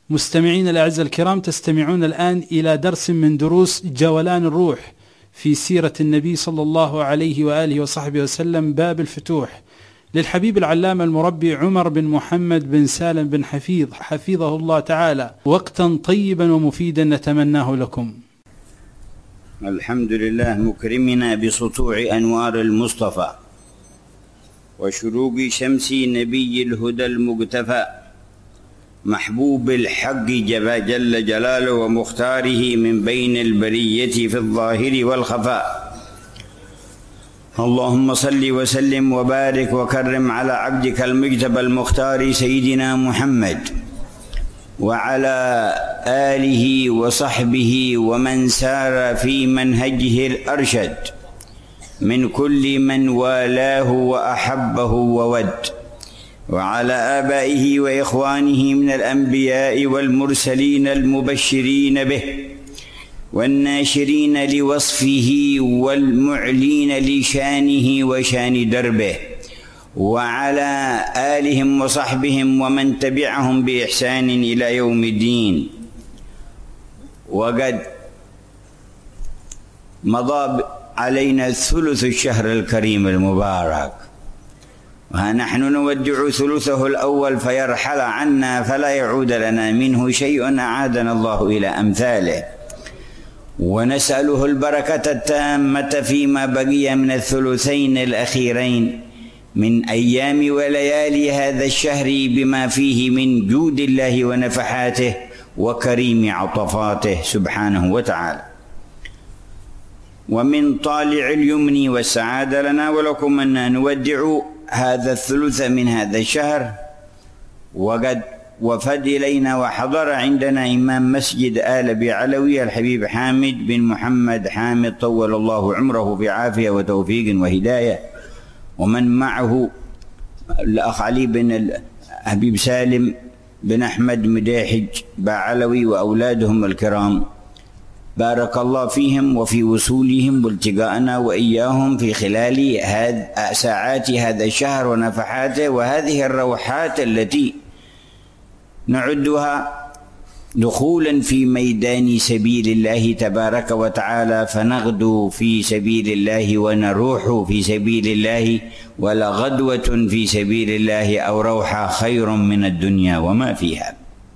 مستمعين الأعزاء الكرام، تستمعون الآن إلى درس من دروس جولان الروح في سيرة النبي صلى الله عليه وآله وصحبه وسلم، باب الفتوح، للحبيب العلامة المربي عمر بن محمد بن سالم بن حفيظ حفظه الله تعالى. وقتا طيبا ومفيدا نتمناه لكم. الحمد لله مكرمنا بسطوع أنوار المصطفى وشروق شمس نبي الهدى المقتفى، محبوب الحق جل جلاله ومختاره من بين البرية في الظاهر والخفاء. اللهم صل وسلم وبارك وكرم على عبدك المجتبى المختار سيدنا محمد وعلى آله وصحبه ومن سار في منهجه الأرشد من كل من والاه وأحبه وود، وعلى آبائه وإخوانه من الأنبياء والمرسلين المبشرين به والناشرين لوصفه والمعلين لشانه وشان دربه، وعلى آلهم وصحبهم ومن تبعهم بإحسان إلى يوم الدين. وقد مضى علينا ثلث الشهر الكريم المبارك، ونحن نودع ثلثه الأول فيرحل عنا فلا يعود لنا منه شيء، أعادنا الله إلى أمثاله، ونسأله البركة التامة فيما بقي من الثلثين الأخيرين من أيام وليالي هذا الشهر بما فيه من جود الله ونفحاته وكريم عطفاته سبحانه وتعالى. ومن طالع اليمن والسعادة لنا ولكم أن نودع هذا الثلث من هذا الشهر. وقد وفد إلينا وحضر عندنا إمام مسجد آل بعلوي الحبيب حامد بن محمد حامد طول الله عمره في عافية وتوفيق وهداية، ومن معه الأخ علي بن الحبيب سالم بن أحمد مداحج بعلوي وأولادهم الكرام، بارك الله فيهم وفي وصولهم والتقاءنا وإياهم في خلال ساعات هذا الشهر ونفحاته وهذه الروحات التي نعدها دخولا في ميدان سبيل الله تبارك وتعالى، فنغدو في سبيل الله ونروح في سبيل الله، ولغدوة في سبيل الله أو روحة خير من الدنيا وما فيها.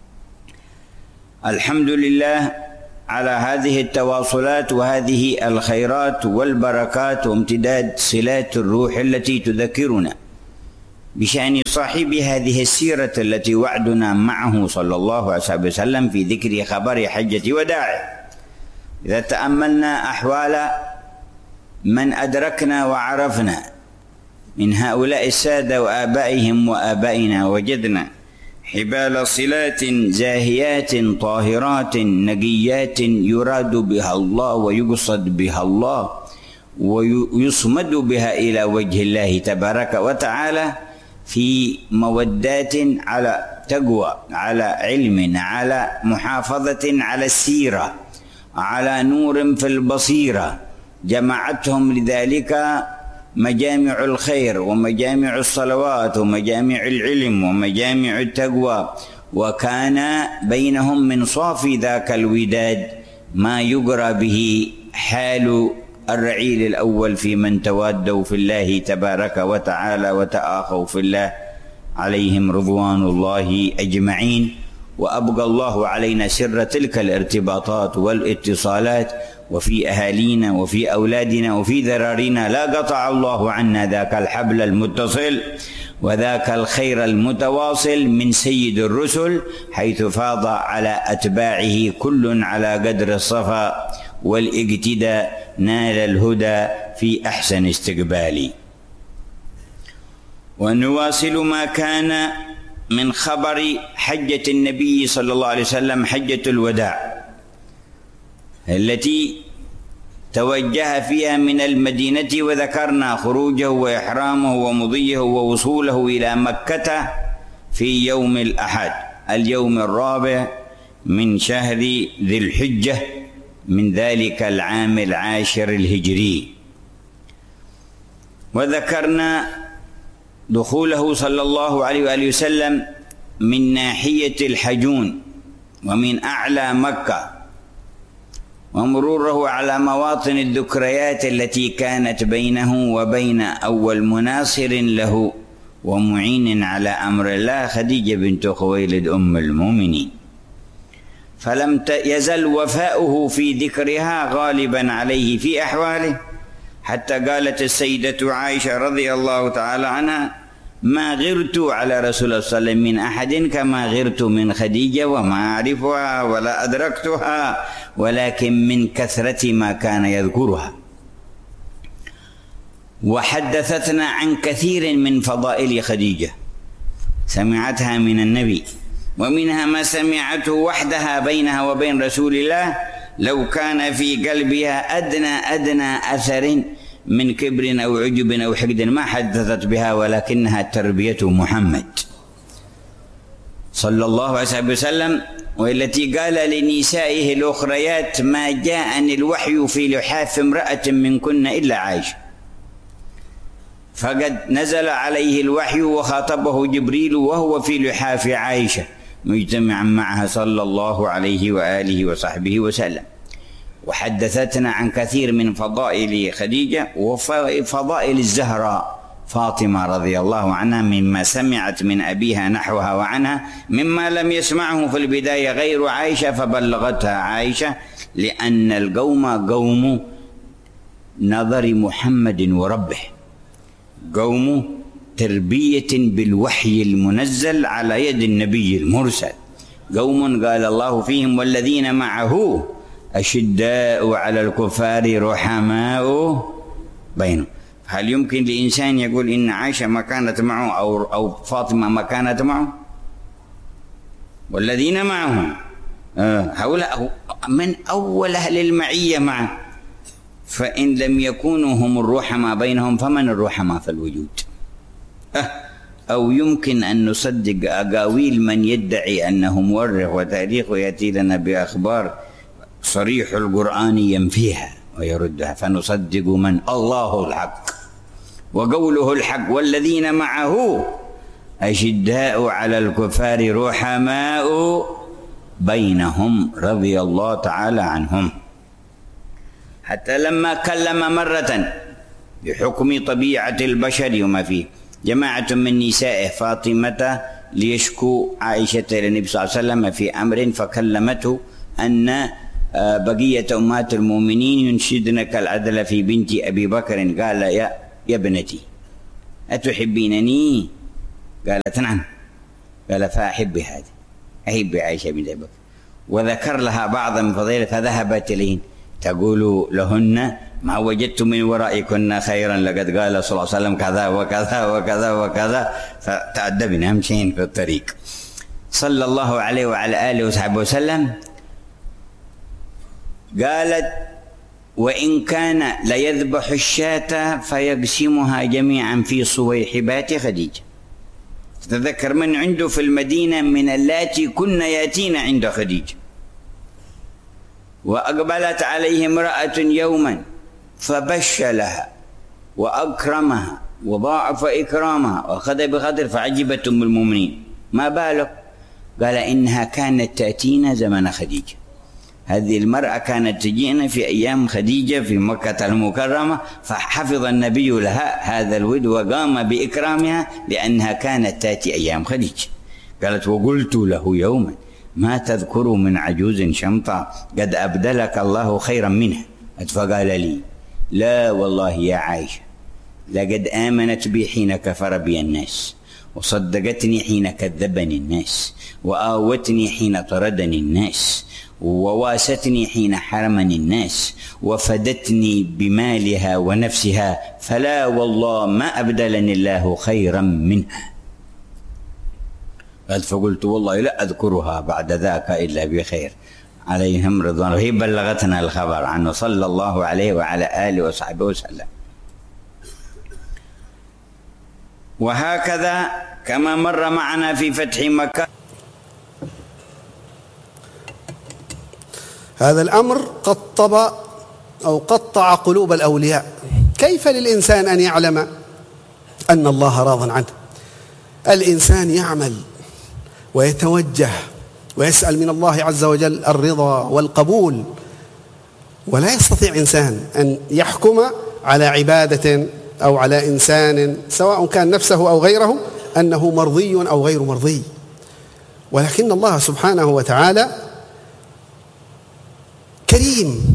الحمد لله على هذه التواصلات وهذه الخيرات والبركات وامتداد صلات الروح التي تذكرنا بشأن صاحب هذه السيرة التي وعدنا معه صلى الله عليه وسلم في ذكر خبر حجة وداعه. إذا تأملنا أحوال من أدركنا وعرفنا من هؤلاء السادة وآبائهم وآبائنا، وجدنا حبال صلات زاهيات طاهرات نقيات يراد بها الله ويقصد بها الله ويصمد بها إلى وجه الله تبارك وتعالى، في مودات على تقوى، على علم، على محافظة على السيرة، على نور في البصيرة، جمعتهم لذلك مجامع الخير ومجامع الصلوات ومجامع العلم ومجامع التقوى، وكان بينهم من صافي ذاك الوداد ما يقرأ به حال الرعيل الأول في من توادوا في الله تبارك وتعالى وتآخوا في الله عليهم رضوان الله أجمعين. وأبقى الله علينا سر تلك الارتباطات والاتصالات، وفي أهالينا وفي أولادنا وفي ذرارينا لا قطع الله عنا ذاك الحبل المتصل وذاك الخير المتواصل من سيد الرسل، حيث فاض على أتباعه كل على قدر الصفا والاقتداء نال الهدى في أحسن استقبال. ونواصل ما كان من خبر حجة النبي صلى الله عليه وسلم، حجة الوداع التي توجه فيها من المدينة، وذكرنا خروجه وإحرامه ومضيه ووصوله إلى مكة في يوم الأحد اليوم الرابع من شهر ذي الحجة من ذلك العام العاشر الهجري. وذكرنا دخوله صلى الله عليه وآله وسلم من ناحية الحجون ومن أعلى مكة، ومروره على مواطن الذكريات التي كانت بينه وبين أول مناصر له ومعين على أمر الله خديجة بنت خويلد أم المؤمنين، فلم يزل وفاؤه في ذكرها غالبا عليه في أحواله، حتى قالت السيدة عائشة رضي الله تعالى عنها: ما غرت على رسول الله صلى الله عليه وسلم من أحد كما غرت من خديجة، وما أعرفها ولا أدركتها، ولكن من كثرة ما كان يذكرها. وحدثتنا عن كثير من فضائل خديجة سمعتها من النبي، ومنها ما سمعته وحدها بينها وبين رسول الله لو كان في قلبها أدنى أثر من كبر أو عجب أو حقد ما حدثت بها، ولكنها تربية محمد صلى الله عليه وسلم، والتي قال لنسائه الأخريات: ما جاءني الوحي في لحاف امرأة منكن إلا عائشة، فقد نزل عليه الوحي وخاطبه جبريل وهو في لحاف عائشة مجتمعا معها صلى الله عليه وآله وصحبه وسلم. وحدثتنا عن كثير من فضائل خديجة وفضائل الزهراء فاطمة رضي الله عنها، مما سمعت من أبيها نحوها وعنها، مما لم يسمعه في البداية غير عائشة فبلغتها عائشة، لأن القوم قوم نظر محمد وربه، قوم تربية بالوحي المنزل على يد النبي المرسل، قوم قال الله فيهم: والذين معه أشداء على الكفار رحماء بينهم. هل يمكن لإنسان يقول إن عائشة ما كانت معه أو فاطمة ما كانت معه؟ والذين معه هؤلاء من أول أهل المعية معه، فإن لم يكونوا هم الرحماء بينهم فمن الرحماء في الوجود؟ أو يمكن أن نصدق أقاويل من يدعي أنه مؤرخ وتاريخ ويأتي لنا بأخبار صريح القرآن ينفيها ويردها، فنصدق من الله الحق وقوله الحق: والذين معه أشداء على الكفار رحماء بينهم رضي الله تعالى عنهم. حتى لما كلم مرة بحكم طبيعة البشر وما فيه جماعة من نسائه فاطمة ليشكو عائشة للنبي صلى الله عليه وسلم في أمر، فكلمته أن بقية أمهات المؤمنين ينشدنك العدل في بنت أبي بكر. قال: يا ابنتي أتحبينني؟ قالت: نعم. قال: فأحب هذه، أحب عائشة بنت أبي بكر. وذكر لها بعض من فضيلة، فذهبت إليهن تقول لهن: ما وجدت من ورائكن خيرا، لقد قال صلى الله عليه وسلم كذا وكذا وكذا وكذا، فتأدبنا أمشين في الطريق صلى الله عليه وعلى آله وصحبه وسلم. قالت: وإن كان ليذبح الشاة فيقسمها جميعا في صويحبات خديجة. تذكر من عنده في المدينة من اللاتي كن ياتين عند خديجة. وأقبلت عليه امرأة يوما فبش لها وأكرمها وضاعف إكرامها وأخذ بقدر، فعجبت أم المؤمنين: ما بالك؟ قال: إنها كانت تأتينا زمن خديجة. هذه المرأة كانت تجينا في أيام خديجة في مكة المكرمة، فحفظ النبي لها هذا الود وقام بإكرامها لأنها كانت تأتي أيام خديجة. قالت: وقلت له يوما: ما تذكر من عجوز شمطة قد أبدلك الله خيرا منها؟ فقال لي: لا والله يا عائشة، لقد آمنت بي حين كفر بي الناس، وصدقتني حين كذبني الناس، وآوتني حين طردني الناس، وواستني حين حرمني الناس، وفدتني بمالها ونفسها، فلا والله ما أبدلني الله خيرا منها. فقلت: والله لا أذكرها بعد ذاك إلا بخير، عليهم رضوان. وهي بلغتنا الخبر عنه صلى الله عليه وعلى آله وصحبه وسلم. وهكذا كما مر معنا في فتح مكة، هذا الأمر قطب أو قطع قلوب الأولياء. كيف للإنسان أن يعلم أن الله راض عنه؟ الإنسان يعمل ويتوجه ويسأل من الله عز وجل الرضا والقبول. ولا يستطيع إنسان أن يحكم على عبادة أو على إنسان سواء كان نفسه أو غيره أنه مرضي أو غير مرضي. ولكن الله سبحانه وتعالى كريم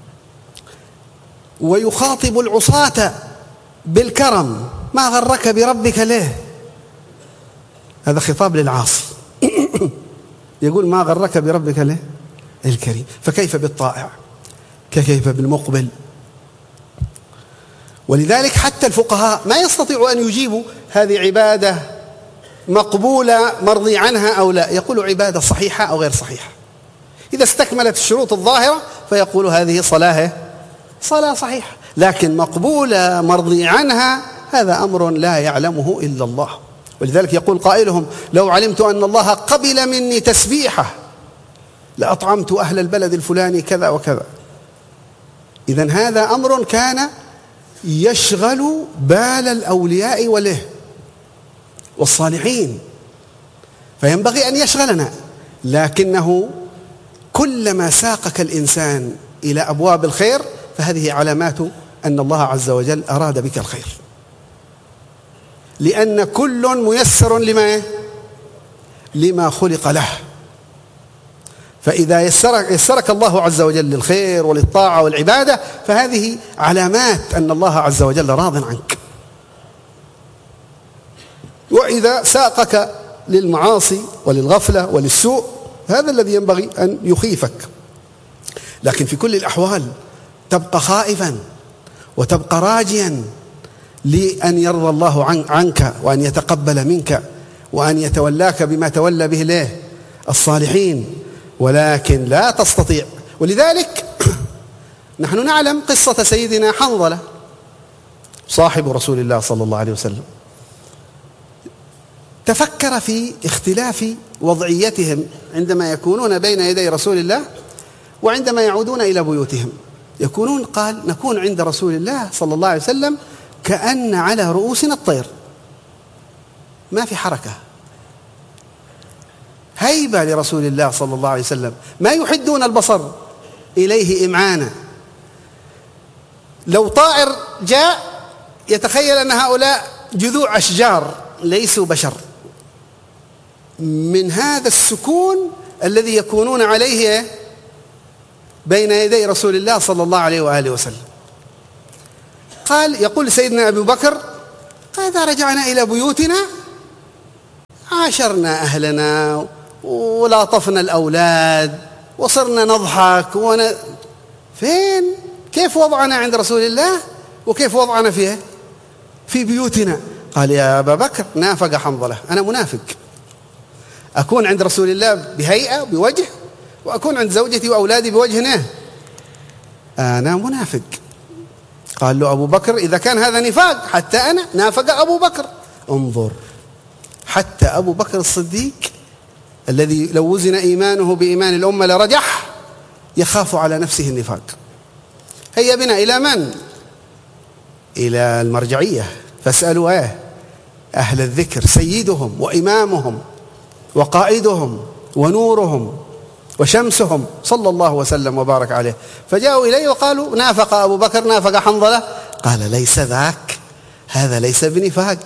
ويخاطب العصاة بالكرم. ما غرك بربك ليه؟ هذا خطاب للعاصي. يقول ما غرك بربك ليه؟ الكريم. فكيف بالطائع؟ كيف بالمقبل؟ ولذلك حتى الفقهاء ما يستطيعوا أن يجيبوا هذه عبادة مقبولة مرضي عنها أو لا، يقولوا عبادة صحيحة أو غير صحيحة. إذا استكملت الشروط الظاهرة فيقولوا هذه صلاة صحيحة، لكن مقبولة مرضي عنها هذا أمر لا يعلمه إلا الله. ولذلك يقول قائلهم لو علمت أن الله قبل مني تسبيحة لأطعمت أهل البلد الفلاني كذا وكذا. إذن هذا أمر كان يشغل بال الأولياء والصالحين، فينبغي أن يشغلنا. لكنه كلما ساقك الإنسان إلى أبواب الخير فهذه علامات أن الله عز وجل أراد بك الخير، لأن كل ميسر لما خلق له. فإذا يسرك الله عز وجل للخير وللطاعة والعبادة فهذه علامات أن الله عز وجل راض عنك. وإذا ساقك للمعاصي وللغفلة وللسوء هذا الذي ينبغي أن يخيفك. لكن في كل الأحوال تبقى خائفا وتبقى راجيا لأن يرضى الله عنك وأن يتقبل منك وأن يتولاك بما تولى به له الصالحين، ولكن لا تستطيع. ولذلك نحن نعلم قصة سيدنا حنظلة صاحب رسول الله صلى الله عليه وسلم. تفكر في اختلاف وضعيتهم عندما يكونون بين يدي رسول الله وعندما يعودون إلى بيوتهم. قال نكون عند رسول الله صلى الله عليه وسلم كأن على رؤوسنا الطير، ما في حركة، هيبة لرسول الله صلى الله عليه وسلم، ما يحدون البصر إليه إمعانا. لو طائر جاء يتخيل أن هؤلاء جذوع أشجار ليسوا بشر، من هذا السكون الذي يكونون عليه بين يدي رسول الله صلى الله عليه وآله وسلم. يقول سيدنا أبو بكر إذا رجعنا إلى بيوتنا عاشرنا أهلنا ولاطفنا الأولاد وصرنا نضحك فين؟ كيف وضعنا عند رسول الله وكيف وضعنا في بيوتنا؟ قال يا أبا بكر نافق حنظلة، أنا منافق، أكون عند رسول الله بهيئة بوجه وأكون عند زوجتي وأولادي بوجه أنا منافق. قال له أبو بكر إذا كان هذا نفاق حتى أنا نافق أبو بكر. انظر حتى أبو بكر الصديق الذي لو وزن إيمانه بإيمان الأمة لرجح يخاف على نفسه النفاق. هيا بنا إلى من؟ إلى المرجعية، فاسألوا أهل الذكر، سيدهم وإمامهم وقائدهم ونورهم وشمسهم صلى الله وسلم وبارك عليه. فجاءوا إليه وقالوا نافق أبو بكر نافق حنظلة. قال ليس ذاك، هذا ليس بنفاق،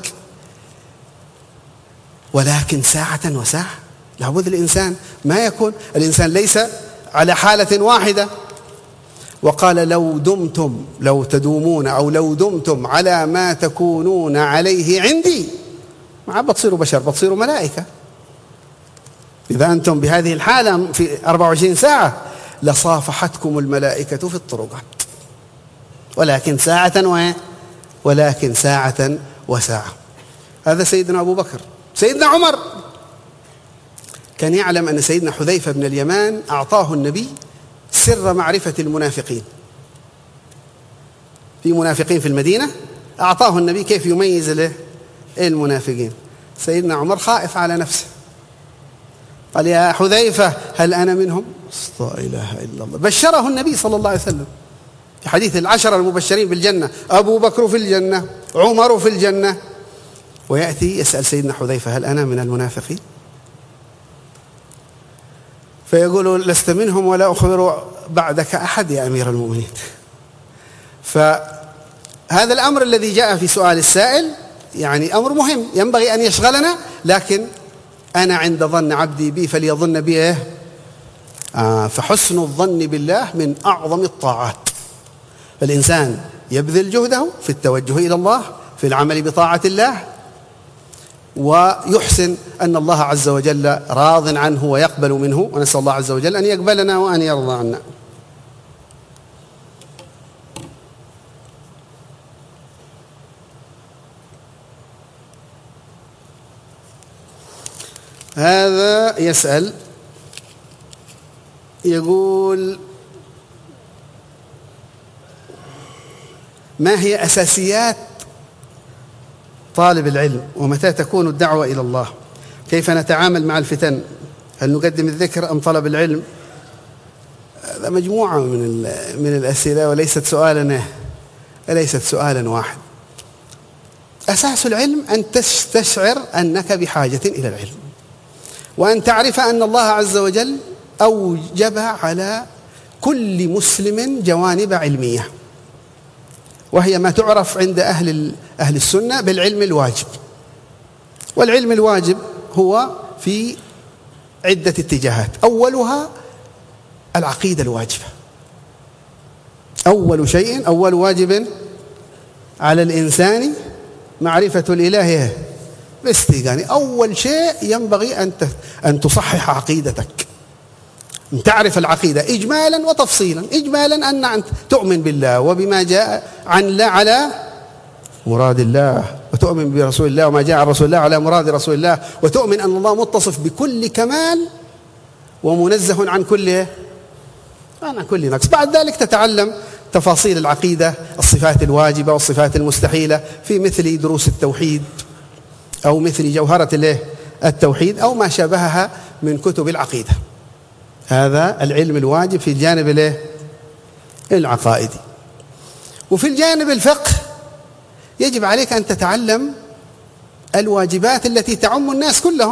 ولكن ساعة وساعة. لابد الإنسان ما يكون الإنسان ليس على حالة واحدة. وقال لو تدومون أو لو دمتم على ما تكونون عليه عندي ما بتصيروا بشر، بتصيروا ملائكة. إذا أنتم بهذه الحالة في 24 ساعة لصافحتكم الملائكة في الطرقات، ولكن ساعة وساعة. هذا سيدنا أبو بكر. سيدنا عمر كان يعلم أن سيدنا حذيفة بن اليمان أعطاه النبي سر معرفة المنافقين. في منافقين في المدينة أعطاه النبي كيف يميز المنافقين. سيدنا عمر خائف على نفسه، قال يا حذيفة هل أنا منهم؟ لا إله إلا الله. بشره النبي صلى الله عليه وسلم في حديث 10 المبشرين بالجنة، أبو بكر في الجنة، عمر في الجنة، ويأتي يسأل سيدنا حذيفة هل أنا من المنافقين؟ فيقولوا لست منهم ولا أخبر بعدك أحد يا أمير المؤمنين. فهذا الأمر الذي جاء في سؤال السائل يعني أمر مهم ينبغي أن يشغلنا، لكن أنا عند ظن عبدي بي فليظن بي إيه؟ فحسن الظن بالله من أعظم الطاعات. فالإنسان يبذل جهده في التوجه إلى الله، في العمل بطاعة الله، ويحسن أن الله عز وجل راض عنه ويقبل منه، ونسأل الله عز وجل أن يقبلنا وأن يرضى عنا. هذا يسأل يقول: ما هي أساسيات طالب العلم، ومتى تكون الدعوة إلى الله؟ كيف نتعامل مع الفتن؟ هل نقدم الذكر أم طلب العلم؟ هذا مجموعة من الأسئلة وليست سؤالا واحد. أساس العلم أن تستشعر أنك بحاجة إلى العلم، وأن تعرف أن الله عز وجل أوجب على كل مسلم جوانب علمية، وهي ما تعرف عند أهل السنة بالعلم الواجب. والعلم الواجب هو في عدة اتجاهات. أولها العقيدة الواجبة. أول واجب على الإنسان معرفة الإله باستيقان. أول شيء ينبغي أن تصحح عقيدتك، أن تعرف العقيدة إجمالا وتفصيلا. إجمالا أن تؤمن بالله وبما جاء عن الله على مراد الله، وتؤمن برسول الله وما جاء عن رسول الله على مراد رسول الله، وتؤمن أن الله متصف بكل كمال ومنزه عن كل نقص. بعد ذلك تتعلم تفاصيل العقيدة، الصفات الواجبة والصفات المستحيلة، في مثل دروس التوحيد أو مثل جوهرة التوحيد أو ما شابهها من كتب العقيدة. هذا العلم الواجب في الجانب العقائدي. وفي الجانب الفقه يجب عليك أن تتعلم الواجبات التي تعم الناس كلهم.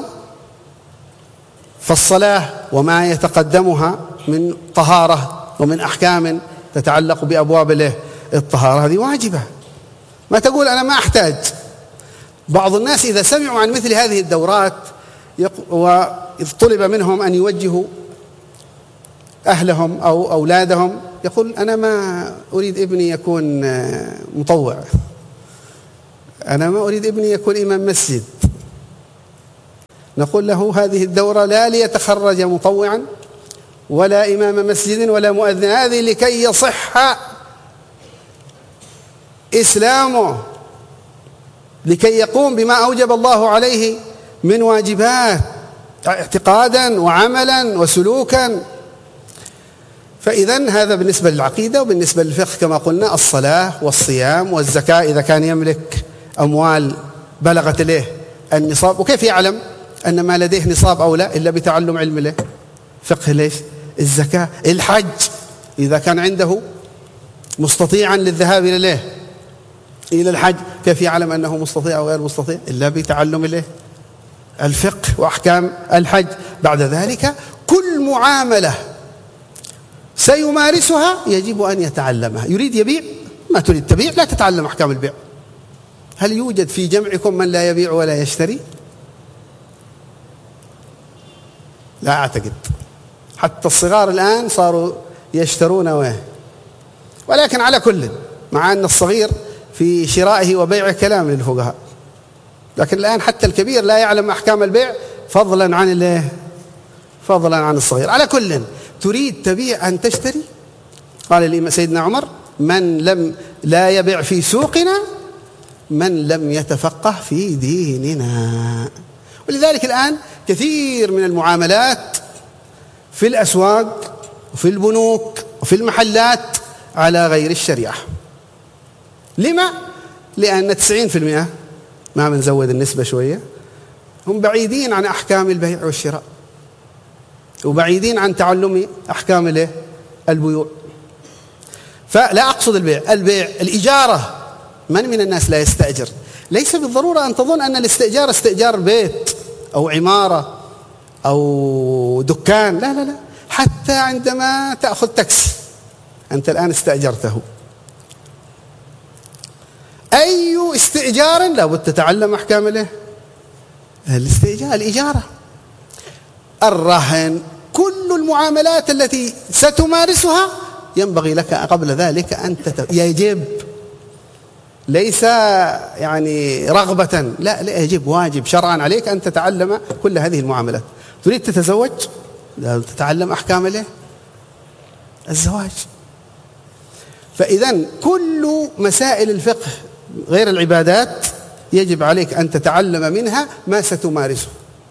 فالصلاة وما يتقدمها من طهارة ومن أحكام تتعلق بأبواب الطهارة هذه واجبة. ما تقول أنا ما أحتاج. بعض الناس إذا سمعوا عن مثل هذه الدورات وإذ طلب منهم أن يوجهوا أهلهم أو أولادهم، يقول أنا ما أريد ابني يكون مطوع، أنا ما أريد ابني يكون إمام مسجد. نقول له هذه الدورة لا ليتخرج مطوعا ولا إمام مسجد ولا مؤذن، هذه لكي يصح إسلامه، لكي يقوم بما أوجب الله عليه من واجبات اعتقادا وعملا وسلوكا. فإذن هذا بالنسبة للعقيدة. وبالنسبة للفقه كما قلنا الصلاة والصيام والزكاة إذا كان يملك أموال بلغت له النصاب. وكيف يعلم أن ما لديه نصاب أو لا؟ إلا بتعلم علم فقه الزكاة. الحج إذا كان عنده مستطيعا للذهاب إلى الحج، كيف يعلم أنه مستطيع أو غير مستطيع؟ إلا بتعلم الفقه وأحكام الحج. بعد ذلك كل معاملة سيمارسها يجب أن يتعلمها. يريد يبيع، ما تريد تبيع، لا تتعلم أحكام البيع. هل يوجد في جمعكم من لا يبيع ولا يشتري؟ لا أعتقد. حتى الصغار الآن صاروا يشترون ولكن على كل، مع أن الصغير في شرائه وبيعه كلام للفقهاء، لكن الآن حتى الكبير لا يعلم أحكام البيع فضلا عن الصغير. على كل، تريد تبيع أن تشتري؟ قال سيدنا عمر: من لا يبيع في سوقنا من لم يتفقه في ديننا. ولذلك الآن كثير من المعاملات في الأسواق وفي البنوك وفي المحلات على غير الشريعة. لما؟ لأن 90% ما بنزود النسبة شوية هم بعيدين عن أحكام البيع والشراء، وبعيدين عن تعلم أحكام البيوع. فلا أقصد البيع الإجارة. من الناس لا يستأجر؟ ليس بالضرورة أن تظن أن الاستئجار استئجار بيت أو عمارة أو دكان، لا لا لا. حتى عندما تأخذ تاكسي، أنت الآن استأجرته. أي استئجار لابد تتعلم أحكام الاستئجار، الإجارة، الرهن، كل المعاملات التي ستمارسها ينبغي لك قبل ذلك أن يجب، ليس يعني رغبة، لا يجب، واجب شرعا عليك أن تتعلم كل هذه المعاملات. تريد تتزوج، تتعلم أحكام الزواج. فإذا كل مسائل الفقه غير العبادات يجب عليك أن تتعلم منها ما ستمارسه،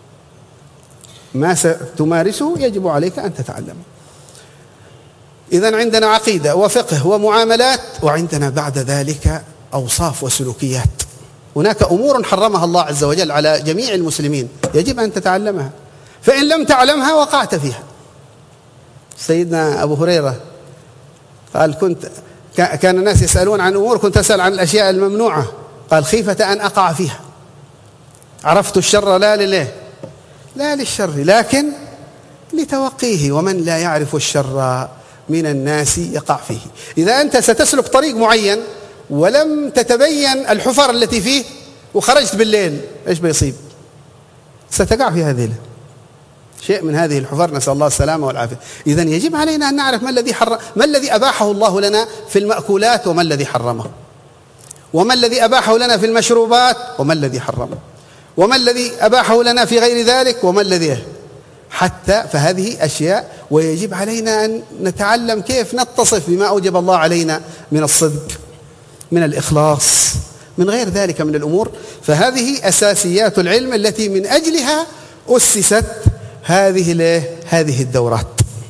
ما ستمارسه يجب عليك أن تتعلم. إذن عندنا عقيدة وفقه ومعاملات، وعندنا بعد ذلك أوصاف وسلوكيات. هناك أمور حرمها الله عز وجل على جميع المسلمين يجب أن تتعلمها، فإن لم تعلمها وقعت فيها. سيدنا أبو هريرة قال كان الناس يسألون عن أمور، كنت أسأل عن الأشياء الممنوعة، قال خيفة أن أقع فيها. عرفت الشر لا للشر لكن لتوقيه، ومن لا يعرف الشر من الناس يقع فيه. إذا أنت ستسلك طريق معين ولم تتبين الحفر التي فيه وخرجت بالليل، إيش بيصيب؟ ستقع في هذه شيء من هذه الحفر، نسأل الله السلامة والعافية. إذن يجب علينا أن نعرف ما الذي أباحه الله لنا في المأكولات، وما الذي حرمه، وما الذي أباحه لنا في المشروبات، وما الذي حرمه، وما الذي أباحه لنا في غير ذلك، وما الذي حتى فهذه أشياء، ويجب علينا أن نتعلم كيف نتصف بما أوجب الله علينا من الصدق، من الإخلاص، من غير ذلك من الأمور. فهذه أساسيات العلم التي من أجلها أسست هذه الدورات.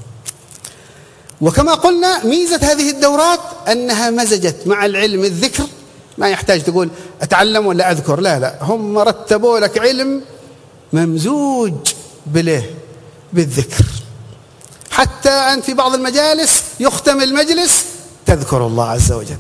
وكما قلنا ميزة هذه الدورات أنها مزجت مع العلم الذكر، ما يحتاج تقول أتعلم ولا أذكر، لا، هم رتبوا لك علم ممزوج بالذكر، حتى أن في بعض المجالس يختم المجلس تذكر الله عز وجل،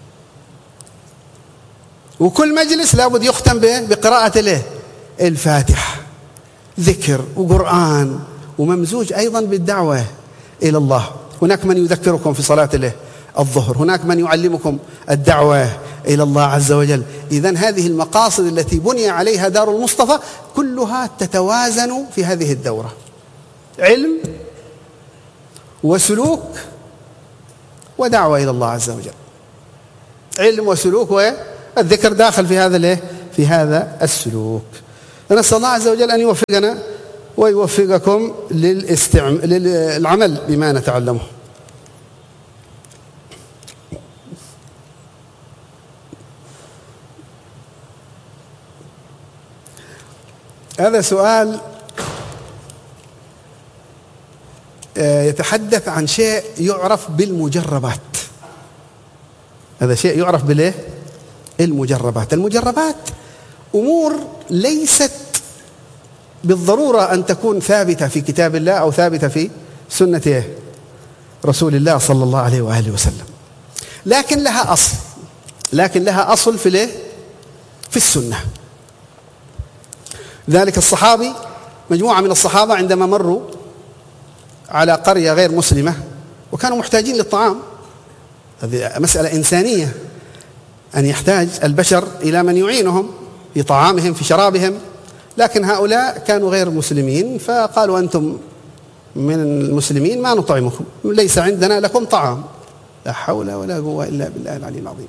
وكل مجلس لابد يختم بقراءة الفاتحة، ذكر وقرآن، وممزوج أيضا بالدعوة إلى الله. هناك من يذكركم في صلاة الظهر، هناك من يعلمكم الدعوة إلى الله عز وجل. إذن هذه المقاصد التي بني عليها دار المصطفى كلها تتوازن في هذه الدورة، علم وسلوك ودعوة إلى الله عز وجل. علم وسلوك، والذكر داخل في هذا السلوك. نسأل الله عز وجل أن يوفقنا ويوفقكم للعمل بما نتعلمه. هذا سؤال يتحدث عن شيء يعرف بالمجربات. هذا شيء يعرف المجربات. المجربات أمور ليست بالضرورة أن تكون ثابتة في كتاب الله أو ثابتة في سنة رسول الله صلى الله عليه وآله وسلم، لكن لها أصل في السنة. ذلك الصحابي، مجموعة من الصحابة عندما مروا على قرية غير مسلمة وكانوا محتاجين للطعام، هذه مسألة إنسانية، أن يحتاج البشر إلى من يعينهم في طعامهم في شرابهم، لكن هؤلاء كانوا غير مسلمين، فقالوا أنتم من المسلمين ما نطعمكم، ليس عندنا لكم طعام. لا حول ولا قوة إلا بالله العلي العظيم.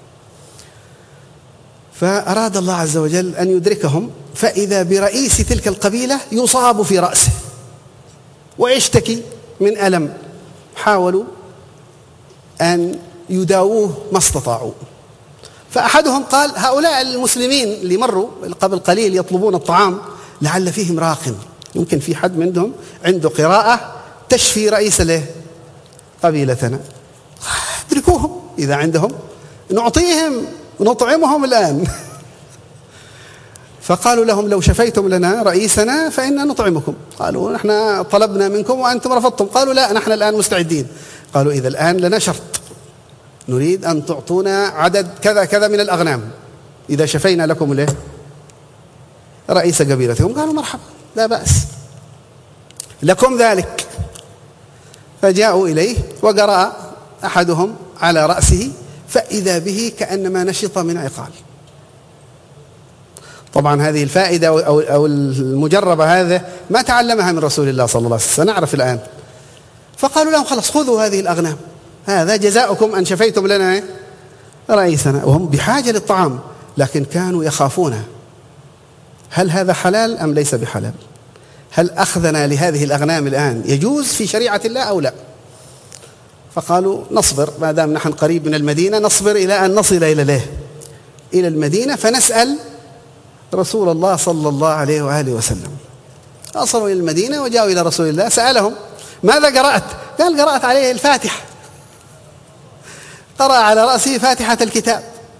فأراد الله عز وجل أن يدركهم، فإذا برئيس تلك القبيلة يصاب في رأسه ويشتكي من ألم، حاولوا أن يداووه ما استطاعوا. فأحدهم قال هؤلاء المسلمين اللي مروا قبل قليل يطلبون الطعام لعل فيهم راق، يمكن في حد منهم عنده قراءة تشفي رئيس قبيلتنا، ادركوهم إذا عندهم نعطيهم ونطعمهم الآن. فقالوا لهم لو شفيتم لنا رئيسنا فإنا نطعمكم. قالوا نحن طلبنا منكم وأنتم رفضتم. قالوا لا، نحن الآن مستعدين. قالوا إذا الآن لنا شرط، نريد أن تعطونا عدد كذا كذا من الأغنام إذا شفينا لكم رئيس قبيلتهم. قالوا مرحبا لا بأس لكم ذلك. فجاءوا إليه وقرأ أحدهم على رأسه فإذا به كأنما نشط من عقال. طبعا هذه الفائدة أو المجربة هذا ما تعلمها من رسول الله صلى الله عليه وسلم، سنعرف الآن. فقالوا لهم خلاص خذوا هذه الأغنام، هذا جزاؤكم أن شفيتم لنا رئيسنا. وهم بحاجة للطعام، لكن كانوا يخافون هل هذا حلال أم ليس بحلال؟ هل أخذنا لهذه الأغنام الآن يجوز في شريعة الله أو لا؟ فقالوا نصبر، ما دام نحن قريب من المدينة نصبر إلى أن نصل إلى المدينة فنسأل رسول الله صلى الله عليه وآله وسلم. وصلوا إلى المدينة وجاءوا إلى رسول الله، سألهم ماذا قرأت؟ قال قرأت عليه الفاتحة، قرأ على رأسه فاتحة الكتاب،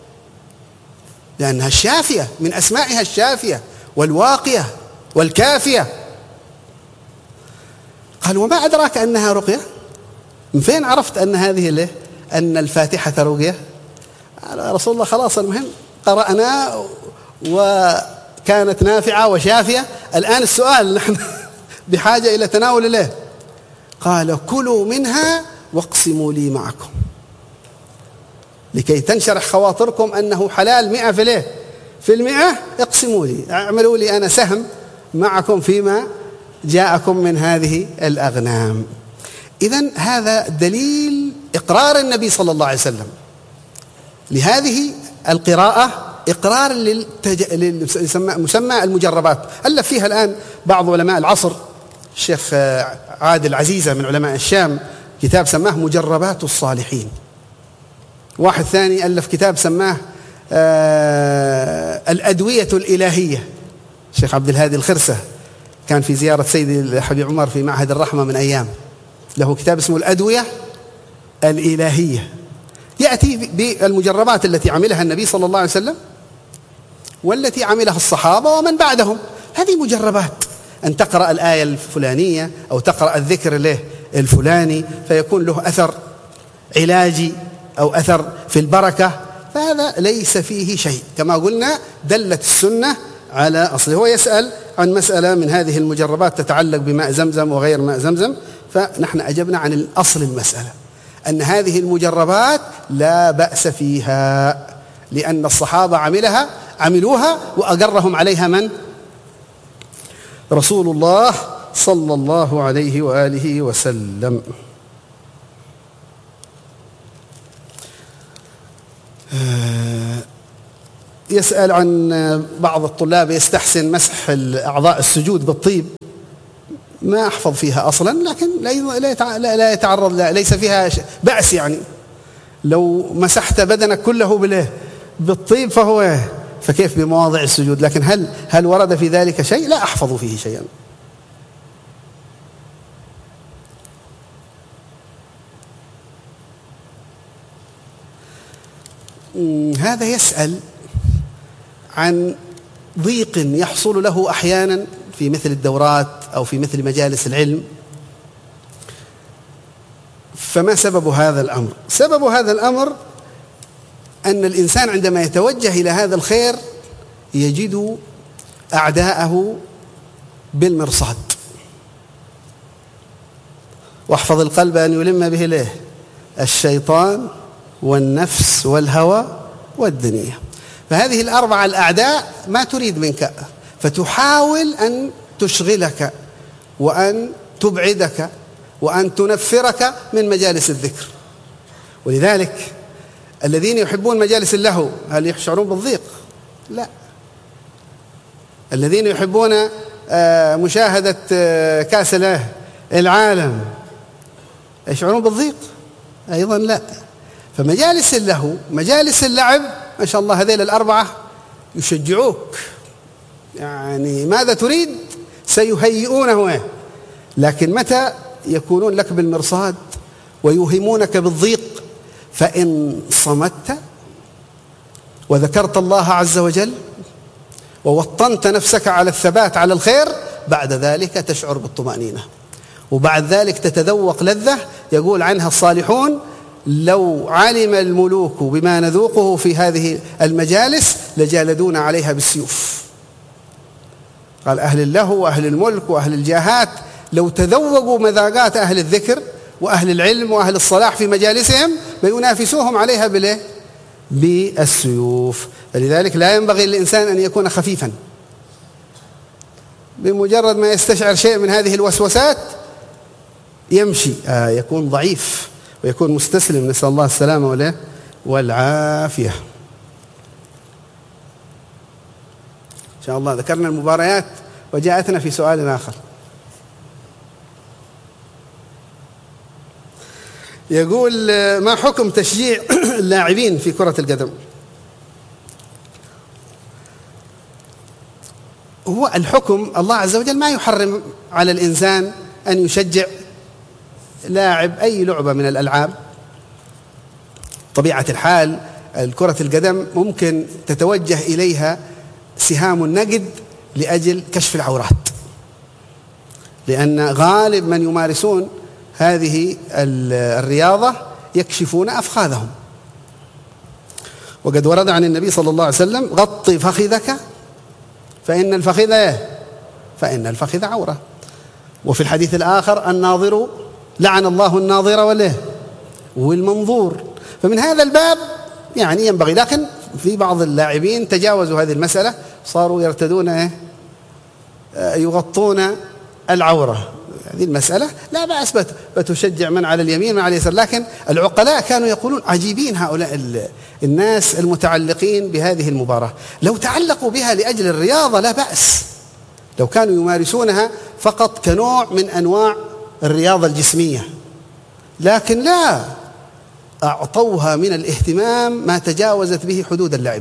لأنها الشافية، من أسمائها الشافية والواقية والكافية. قال وما أدراك أنها رقية؟ من فين عرفت أن هذه أن الفاتحة رقية؟ قال رسول الله خلاص المهم قرأنا وكانت نافعة وشافية، الآن السؤال نحن بحاجة إلى تناول له. قال كلوا منها واقسموا لي معكم لكي تنشرح خواطركم أنه حلال 100%، اقسموا لي، اعملوا لي أنا سهم معكم فيما جاءكم من هذه الأغنام. إذن هذا دليل إقرار النبي صلى الله عليه وسلم لهذه القراءة، إقرار مسمى المجربات. ألف فيها الآن بعض علماء العصر، الشيخ عادل عزيزة من علماء الشام كتاب سماه مجربات الصالحين، واحد ثاني ألف كتاب سماه الأدوية الإلهية، الشيخ عبد الهادي الخرسة كان في زيارة سيدي الحبيب عمر في معهد الرحمة من أيام، له كتاب اسمه الأدوية الإلهية، يأتي بالمجربات التي عملها النبي صلى الله عليه وسلم والتي عملها الصحابة ومن بعدهم. هذه مجربات، أن تقرأ الآية الفلانية أو تقرأ الذكر له الفلاني فيكون له أثر علاجي أو أثر في البركة، فهذا ليس فيه شيء. كما قلنا دلت السنة على أصله. هو يسأل عن مسألة من هذه المجربات تتعلق بماء زمزم وغير ماء زمزم، فنحن أجبنا عن الأصل المسألة أن هذه المجربات لا بأس فيها، لأن الصحابة عملوها وأقرهم عليها من؟ رسول الله صلى الله عليه وآله وسلم. يسأل عن بعض الطلاب يستحسن مسح أعضاء السجود بالطيب، ما أحفظ فيها أصلا، لكن لا يتعرض، ليس فيها بأس. يعني لو مسحت بدنك كله بالطيب فكيف بمواضع السجود؟ لكن هل ورد في ذلك شيء؟ لا أحفظ فيه شيئا. هذا يسأل عن ضيق يحصل له أحيانا في مثل الدورات أو في مثل مجالس العلم، فما سبب هذا الأمر؟ سبب هذا الأمر أن الإنسان عندما يتوجه إلى هذا الخير يجد أعداءه بالمرصاد. واحفظ القلب أن يلم به الشيطان والنفس والهوى والدنيا. فهذه الأربعة الأعداء ما تريد منك، فتحاول أن تشغلك وأن تبعدك وأن تنفرك من مجالس الذكر. ولذلك الذين يحبون مجالس اللهو هل يشعرون بالضيق؟ لا. الذين يحبون مشاهدة كأس العالم يشعرون بالضيق؟ أيضا لا. فمجالس اللهو، مجالس اللعب، ما شاء الله هذيل الأربعة يشجعوك، يعني ماذا تريد سيهيئونه، لكن متى يكونون لك بالمرصاد ويوهمونك بالضيق، فإن صمت وذكرت الله عز وجل ووطنت نفسك على الثبات على الخير، بعد ذلك تشعر بالطمأنينة، وبعد ذلك تتذوق لذة يقول عنها الصالحون: لو علم الملوك بما نذوقه في هذه المجالس لجالدون عليها بالسيوف. قال أهل اللهو وأهل الملك وأهل الجاهات لو تذوقوا مذاقات أهل الذكر وأهل العلم وأهل الصلاح في مجالسهم وينافسوهم عليها بالسيوف. فلذلك لا ينبغي للإنسان أن يكون خفيفا، بمجرد ما يستشعر شيء من هذه الوسوسات يمشي، يكون ضعيف ويكون مستسلم، نسأل الله السلامة والعافية. إن شاء الله ذكرنا المباريات وجاءتنا في سؤال آخر يقول: ما حكم تشجيع اللاعبين في كرة القدم؟ هو الحكم الله عز وجل ما يحرم على الإنسان أن يشجع لاعب أي لعبة من الألعاب. طبيعة الحال كرة القدم ممكن تتوجه إليها سهام النقد لأجل كشف العورات، لأن غالب من يمارسون هذه الرياضة يكشفون أفخاذهم، وقد ورد عن النبي صلى الله عليه وسلم: غطي فخذك فإن الفخذ عورة. وفي الحديث الآخر: الناظر لعن الله الناظر والمنظور. فمن هذا الباب يعني ينبغي، لكن في بعض اللاعبين تجاوزوا هذه المسألة، صاروا يرتدون يغطون العورة. هذه المسألة لا بأس، بتشجع من على اليمين من على اليسار. لكن العقلاء كانوا يقولون: عجيبين هؤلاء الناس المتعلقين بهذه المباراة، لو تعلقوا بها لأجل الرياضة لا بأس، لو كانوا يمارسونها فقط كنوع من أنواع الرياضة الجسمية، لكن لا، أعطوها من الاهتمام ما تجاوزت به حدود اللعب،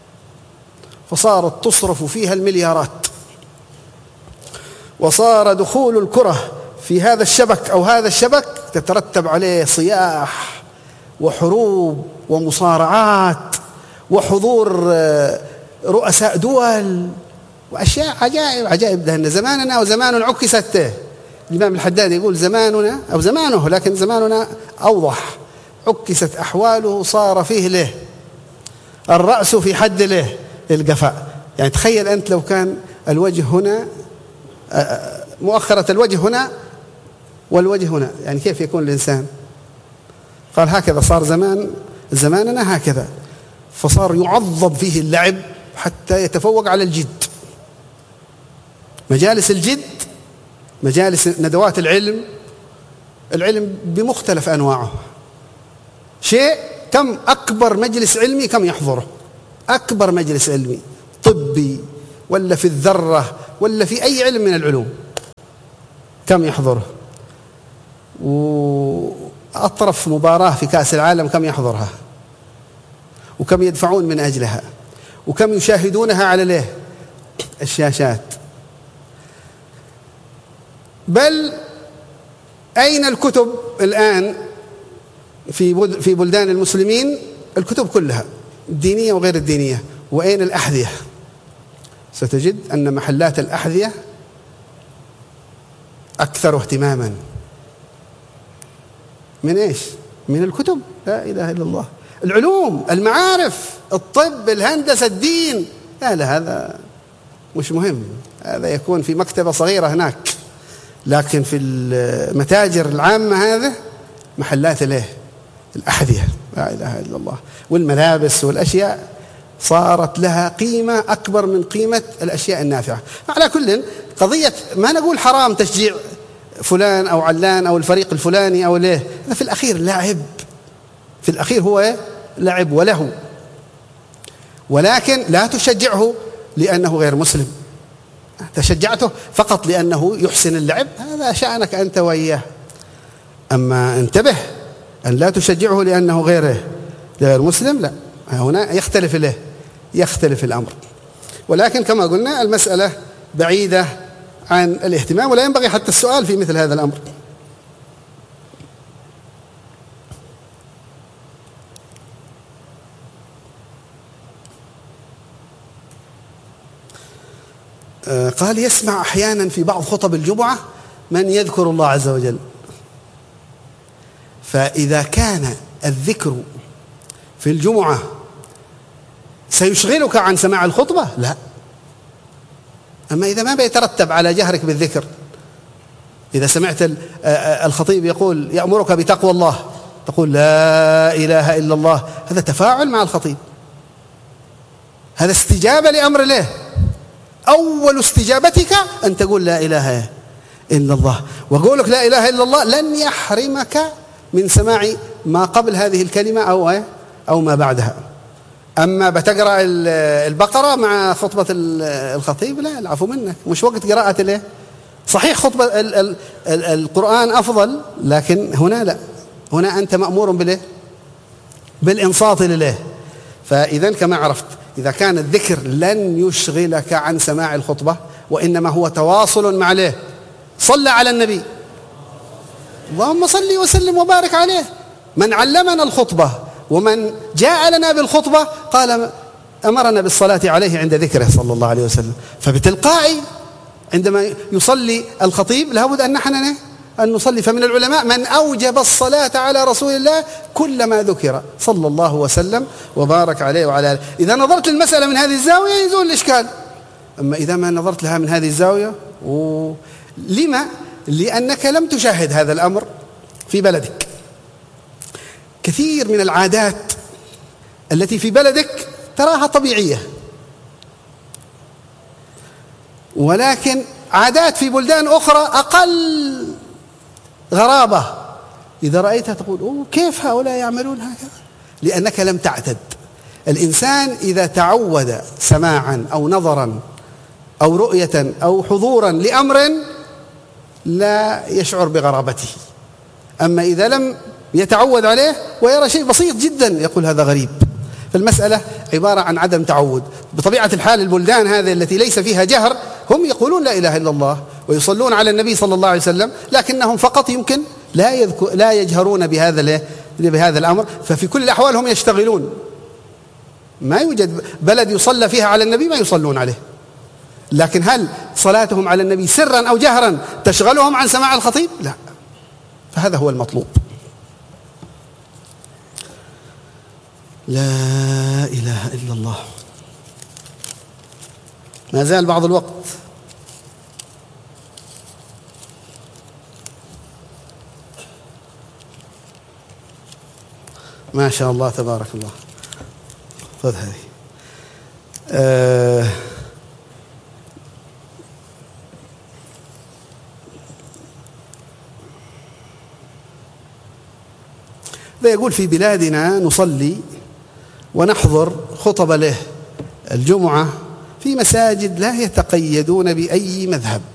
فصارت تصرف فيها المليارات، وصار دخول الكرة في هذا الشبك أو هذا الشبك تترتب عليه صياح وحروب ومصارعات وحضور رؤساء دول وأشياء عجائب دهن. زماننا وزمان عكست. الإمام الحداد يقول: زماننا أو زمانه، لكن زماننا أوضح، عكست أحواله، صار فيه له الرأس في حد له القفاء. يعني تخيل أنت لو كان الوجه هنا، مؤخرة الوجه هنا والوجه هنا، يعني كيف يكون الإنسان؟ قال: هكذا صار زماننا هكذا، فصار يعظم فيه اللعب حتى يتفوق على الجد. مجالس الجد، مجالس ندوات العلم بمختلف أنواعه. شيء كم أكبر مجلس علمي كم يحضره؟ أكبر مجلس علمي طبي ولا في الذرة ولا في أي علم من العلوم كم يحضره؟ وأطرف مباراة في كأس العالم كم يحضرها؟ وكم يدفعون من أجلها؟ وكم يشاهدونها على الشاشات؟ بل أين الكتب الآن في بلدان المسلمين؟ الكتب كلها الدينية وغير الدينية. وأين الأحذية؟ ستجد أن محلات الأحذية أكثر اهتماما من إيش؟ من الكتب. لا إله إلا الله. العلوم، المعارف، الطب، الهندسة، الدين، لا هذا مش مهم، هذا يكون في مكتبة صغيرة هناك. لكن في المتاجر العامة هذا محلات الأحذية، لا إله إلا الله. والملابس والأشياء صارت لها قيمة أكبر من قيمة الأشياء النافعة. على كل قضية ما نقول حرام تشجيع فلان أو علان أو الفريق الفلاني أو ليه، في الأخير لعب، في الأخير هو لعب وله، ولكن لا تشجعه لأنه غير مسلم. تشجعته فقط لأنه يحسن اللعب، هذا شأنك أنت وإياه. أما انتبه أن لا تشجعه لأنه غير مسلم، لا، هنا يختلف الأمر. ولكن كما قلنا المسألة بعيدة عن الاهتمام، ولا ينبغي حتى السؤال في مثل هذا الأمر. قال: يسمع أحيانا في بعض خطب الجمعة من يذكر الله عز وجل، فإذا كان الذكر في الجمعة سيشغلك عن سماع الخطبة لا، أما إذا ما بيترتب على جهرك بالذكر إذا سمعت الخطيب يقول يأمرك بتقوى الله تقول لا إله إلا الله، هذا تفاعل مع الخطيب، هذا استجابة لأمر الله. أول استجابتك أن تقول لا إله إلا الله، وقولك لا إله إلا الله لن يحرمك من سماع ما قبل هذه الكلمة أو ما بعدها. أما بتقرأ البقرة مع خطبة الخطيب، لا، العفو منك، مش وقت قراءة له. صحيح خطبة القرآن أفضل، لكن هنا لا، هنا أنت مأمور بالإنصات لله. فإذا كما عرفت، إذا كان الذكر لن يشغلك عن سماع الخطبة وإنما هو تواصل مع الله، صلى على النبي، اللهم صل وسلم وبارك عليه. من علمنا الخطبة ومن جاء لنا بالخطبة قال أمرنا بالصلاة عليه عند ذكره صلى الله عليه وسلم. فبتلقائي عندما يصلي الخطيب لابد أن نحن أن نصلي. فمن العلماء من أوجب الصلاة على رسول الله كلما ذكر صلى الله وسلم وبارك عليه وعلى آله. إذا نظرت للمسألة من هذه الزاوية يزول الإشكال. أما إذا ما نظرت لها من هذه الزاوية، لما؟ لأنك لم تشاهد هذا الأمر في بلدك. كثير من العادات التي في بلدك تراها طبيعية، ولكن عادات في بلدان أخرى أقل غرابة، إذا رأيتها تقول كيف هؤلاء يعملون هكذا؟ لأنك لم تعتد. الإنسان إذا تعود سماعا أو نظرا أو رؤية أو حضورا لأمر لا يشعر بغرابته. أما إذا لم يتعود عليه ويرى شيء بسيط جدا يقول هذا غريب. فالمسألة عبارة عن عدم تعود. بطبيعة الحال البلدان هذه التي ليس فيها جهر هم لا إله إلا الله ويصلون على النبي صلى الله عليه وسلم، لكنهم فقط يمكن لا يجهرون بهذا الأمر. ففي كل الأحوال هم يشتغلون. ما يوجد بلد يصلى فيها على النبي ما يصلون عليه، لكن هل صلاتهم على النبي سرا أو جهرا تشغلهم عن سماع الخطيب؟ لا. فهذا هو المطلوب. لا إله إلا الله. ما زال بعض الوقت. ما شاء الله تبارك الله. خذ هذه. يقول في بلادنا نصلي ونحضر خطب له الجمعة في مساجد لا يتقيدون بأي مذهب،